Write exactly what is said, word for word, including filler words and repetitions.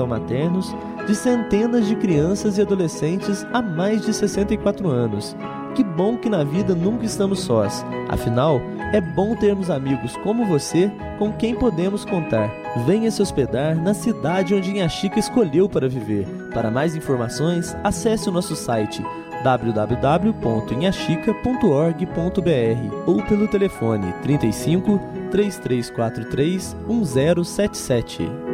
são maternos de centenas de crianças e adolescentes há mais de sessenta e quatro anos. Que bom que na vida nunca estamos sós. Afinal, é bom termos amigos como você com quem podemos contar. Venha se hospedar na cidade onde Inha Chica escolheu para viver. Para mais informações, acesse o nosso site w w w ponto inha chica ponto org ponto b r ou pelo telefone trinta e cinco, três três quatro três, um zero sete sete.